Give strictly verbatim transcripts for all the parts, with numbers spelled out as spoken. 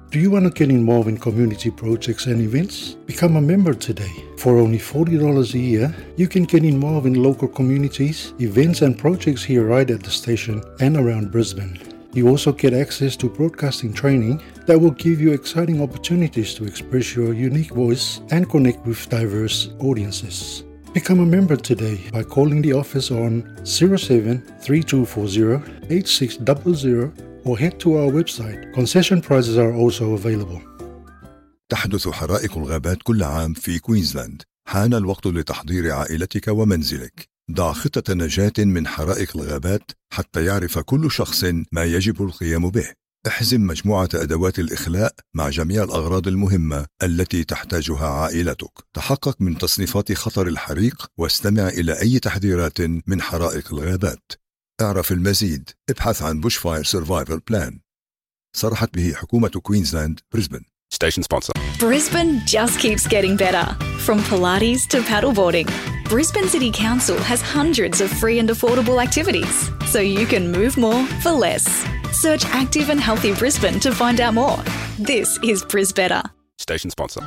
Do you want to get involved in community projects and events? Become a member today. For only forty dollars a year, you can get involved in local communities, events and projects here right at the station and around Brisbane. You also get access to broadcasting training that will give you exciting opportunities to express your unique voice and connect with diverse audiences. Become a member today by calling the office on zero seven three two four zero eight six zero zero or head to our website. Concession prices are also available. تحدث حرائق الغابات كل عام في كوينزلاند. حان الوقت لتحضير عائلتك ومنزلك. ضع خطة نجاة من حرائق الغابات حتى يعرف كل شخص ما يجب القيام به. احزم مجموعة أدوات الإخلاء مع جميع الأغراض المهمة التي تحتاجها عائلتك. تحقق من تصنيفات خطر الحريق واستمع إلى أي تحذيرات من حرائق الغابات. اعرف المزيد. ابحث عن Bushfire Survival Plan. صرحت به حكومة كوينزلاند بريسبن. Station sponsor. Brisbane just keeps getting better. From Pilates to paddleboarding, Brisbane City Council has hundreds of free and affordable activities, so you can move more for less. Search Active and Healthy Brisbane to find out more. This is BrisBetter. Station sponsor.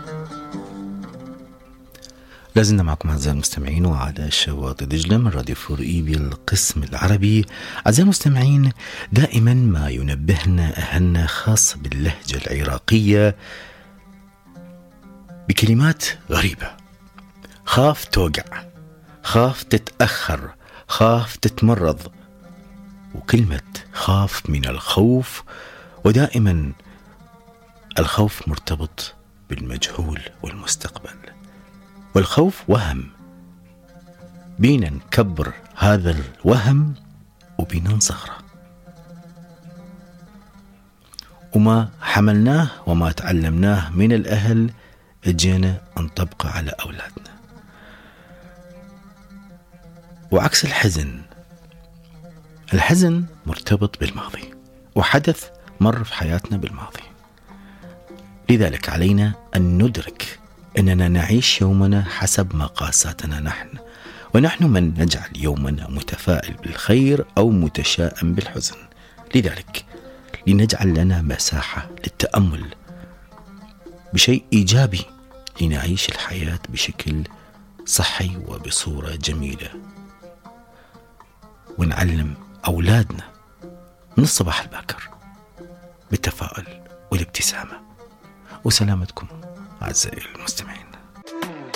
لازلنا معكم أعزائي المستمعين وعلى شواطئ دجلة من راديو فور إي بالقسم العربي. أعزائي المستمعين، دائما ما ينبهنا أهلنا خاص باللهجة العراقية بكلمات غريبة. خاف توقع، خاف تتأخر، خاف تتمرض، وكلمة خاف من الخوف، ودائما الخوف مرتبط بالمجهول والمستقبل، والخوف وهم. بينا نكبر هذا الوهم وبينا نصغره، وما حملناه وما تعلمناه من الأهل اجينا نطبقه على أولادنا. وعكس الحزن، الحزن مرتبط بالماضي وحدث مر في حياتنا بالماضي. لذلك علينا أن ندرك أننا نعيش يومنا حسب مقاساتنا نحن، ونحن من نجعل يومنا متفائل بالخير أو متشائم بالحزن. لذلك لنجعل لنا مساحة للتأمل بشيء إيجابي لنعيش الحياة بشكل صحي وبصورة جميلة، ونعلم أولادنا من الصباح الباكر بالتفاؤل والابتسامة. وسلامتكم أعزائي المستمعين.